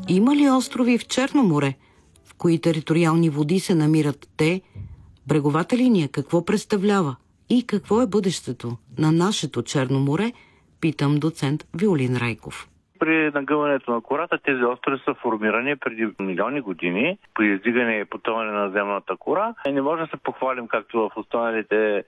Има ли острови в Черно море? В кои териториални води се намират те? Бреговата линия какво представлява? И какво е бъдещето на нашето Черно море? Питам доцент Виолин Райков. При нагъването на кората тези острови са формирани преди милиони години при издигане и потъване на земната кора. И не може да се похвалим, както в останалите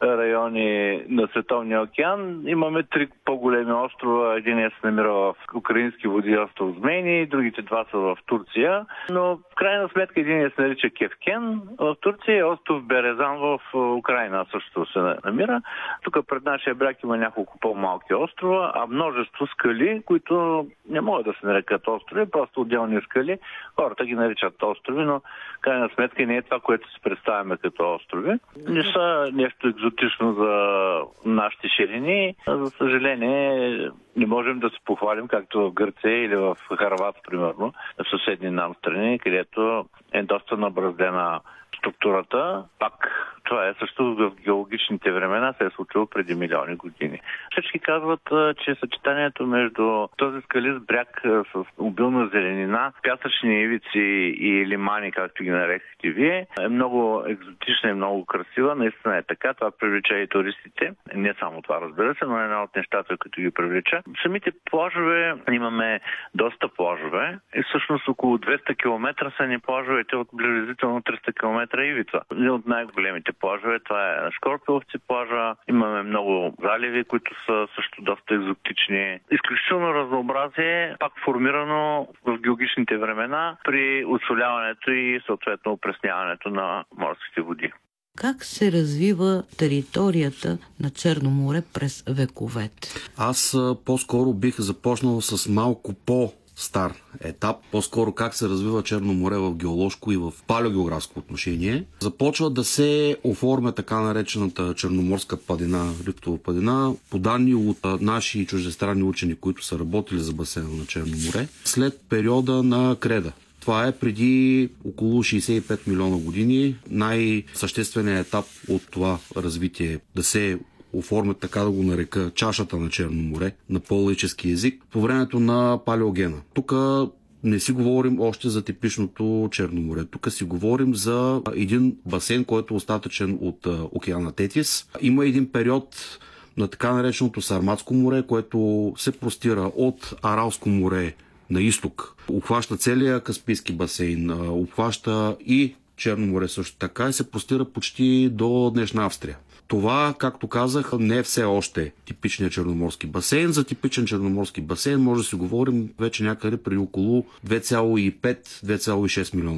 райони на Световния океан. Имаме 3 по-големи острова. Единият се намира в украински води, остров Змейни, другите 2 са в Турция. Но в крайна сметка единият се нарича Кевкен в Турция и остров Березан в Украина също се намира. Тук пред нашия бряг има няколко по-малки острова, а множество скали, които не могат да се нарекат острови, просто отделни скали. Хората ги наричат острови, но в крайна сметка не е това, което си представяме като острови. Не са нещо екзотично за нашите ширини. За съжаление, не можем да се похвалим, както в Гърция или в Хърватия, примерно, в съседни нам страни, където е доста набраздена структурата. Пак това е също в геологичните времена се е случило преди милиони години. Всички казват, че съчетанието между този скалист бряг с обилна зеленина, пясъчни ивици и лимани, както ги нарекохте вие, е много екзотична и много красива. Наистина е така. Това привлича и туристите. Не само това, разбира се, но е една от нещата, които ги привлича. Самите плажове, имаме доста плажове и всъщност около 200 км са ни плажовете от приблизително 300 км ивица. Един от най-големите плажове, това е Шкорпиловци плажа. Имаме много заливи, които са също доста екзотични. Изключително разнообразие, пак формирано в геологичните времена при отсоляването и съответно опресняването на морските води. Как се развива територията на Черно море през вековете? Аз по-скоро бих започнал с малко по-стар етап, по-скоро как се развива Черно море в геоложко и в палеогеографско отношение. Започва да се оформя така наречената черноморска падина, рифтова падина, по данни от наши и чуждестранни учени, които са работили за басейна на Черно море, след периода на креда. Това е преди около 65 милиона години. Най-същественият етап от това развитие да се оформят, така да го нарека, чашата на Черно море на по-лаически език по времето на палеогена. Тук не си говорим още за типичното Черно море. Тук си говорим за един басейн, който е остатъчен от океана Тетис. Има един период на така нареченото Сарматско море, което се простира от Аралско море на изток. Обхваща целия Каспийски басейн, обхваща и Черно море също така и се простира почти до днешна Австрия. Това, както казах, не е все още типичният черноморски басейн. За типичен черноморски басейн може да си говорим вече някъде при около 2,5-2,6 милиона